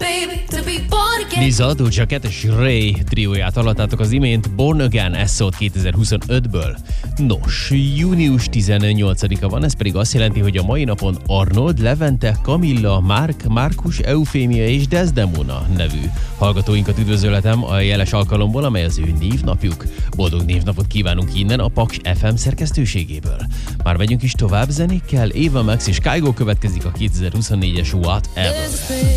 Lisa, Doja Cat és Ray trióját hallottátok az imént Born Again Assault 2025-ből. Nos, június 18-a van, ez pedig azt jelenti, hogy a mai napon Arnold, Levente, Camilla, Márkus, Eufémia és Desdemona nevű hallgatóinkat üdvözölhetem a jeles alkalomból, amely az ő névnapjuk. Boldog névnapot kívánunk innen a Paks FM szerkesztőségéből. Már megyünk is tovább zenékkel, Ava Max és Kygo következik a 2024-es Whatever.